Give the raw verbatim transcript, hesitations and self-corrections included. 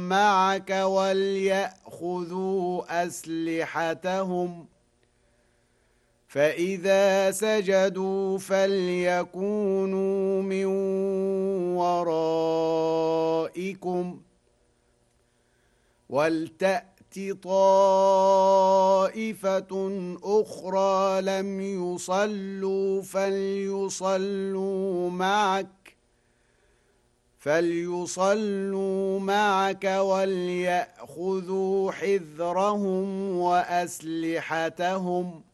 معك وليأخذوا أسلحتهم فإذا سجدوا فليكونوا من ورائكم ولتأت طائفة أخرى لم يصلوا فليصلوا معك فليصلوا معك وليأخذوا حذرهم وأسلحتهم